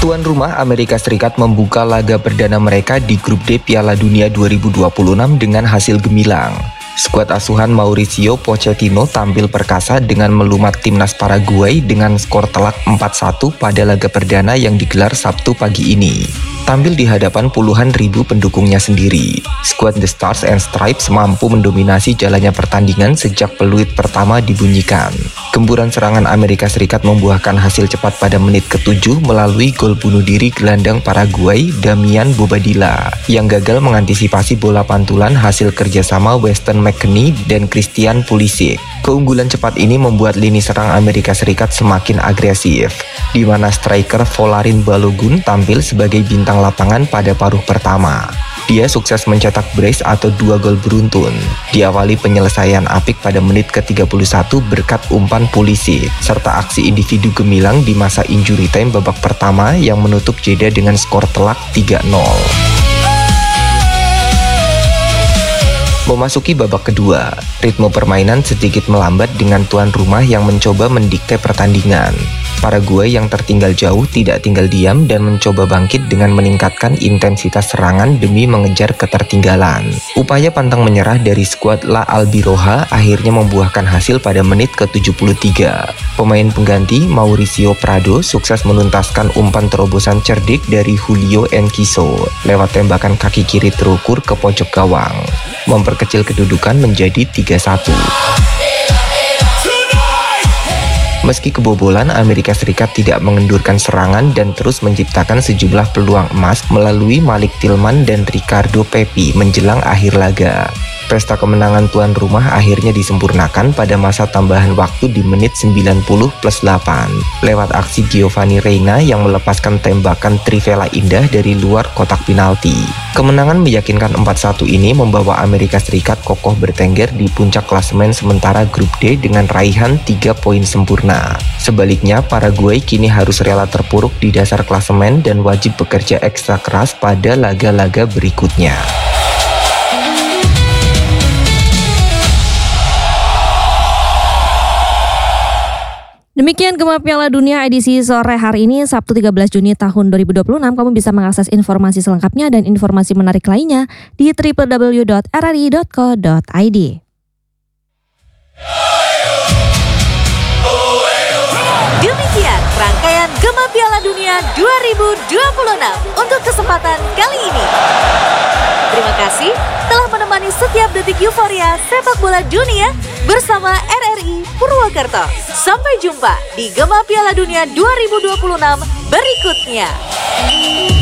Tuan rumah Amerika Serikat membuka laga perdana mereka di Grup D Piala Dunia 2026 dengan hasil gemilang. Skuad asuhan Mauricio Pochettino tampil perkasa dengan melumat timnas Paraguay dengan skor telak 4-1 pada laga perdana yang digelar Sabtu pagi ini. Tampil di hadapan puluhan ribu pendukungnya sendiri, skuad The Stars and Stripes mampu mendominasi jalannya pertandingan sejak peluit pertama dibunyikan. Gemburan serangan Amerika Serikat membuahkan hasil cepat pada menit ke-7 melalui gol bunuh diri gelandang Paraguay Damian Bobadilla yang gagal mengantisipasi bola pantulan hasil kerjasama Weston McKennie dan Christian Pulisic. Keunggulan cepat ini membuat lini serang Amerika Serikat semakin agresif, di mana striker Folarin Balogun tampil sebagai bintang lapangan pada paruh pertama. Dia sukses mencetak brace atau 2 gol beruntun, diawali penyelesaian apik pada menit ke-31 berkat umpan Pulisic, serta aksi individu gemilang di masa injury time babak pertama yang menutup jeda dengan skor telak 3-0. Memasuki babak kedua, ritme permainan sedikit melambat dengan tuan rumah yang mencoba mendikte pertandingan. Paraguay yang tertinggal jauh tidak tinggal diam dan mencoba bangkit dengan meningkatkan intensitas serangan demi mengejar ketertinggalan. Upaya pantang menyerah dari skuad La Albiroja akhirnya membuahkan hasil pada menit ke-73. Pemain pengganti Mauricio Prado sukses menuntaskan umpan terobosan cerdik dari Julio Enciso lewat tembakan kaki kiri terukur ke pojok gawang, memperkecil kedudukan menjadi 3-1. Meski kebobolan, Amerika Serikat tidak mengendurkan serangan dan terus menciptakan sejumlah peluang emas melalui Malik Tillman dan Ricardo Pepi menjelang akhir laga. Pesta kemenangan tuan rumah akhirnya disempurnakan pada masa tambahan waktu di menit 90+8 lewat aksi Giovanni Reyna yang melepaskan tembakan trivela indah dari luar kotak penalti. Kemenangan meyakinkan 4-1 ini membawa Amerika Serikat kokoh bertengger di puncak klasemen sementara Grup D dengan raihan 3 poin sempurna. Sebaliknya, Paraguay kini harus rela terpuruk di dasar klasemen dan wajib bekerja ekstra keras pada laga-laga berikutnya. Demikian Gema Piala Dunia edisi sore hari ini, Sabtu 13 Juni tahun 2026. Kamu bisa mengakses informasi selengkapnya dan informasi menarik lainnya di www.rri.co.id. Demikian rangkaian Gema Piala Dunia 2026 untuk kesempatan kali ini. Terima kasih telah menemani setiap detik euforia sepak bola dunia bersama RRI Purwakarta. Sampai jumpa di Gema Piala Dunia 2026 berikutnya.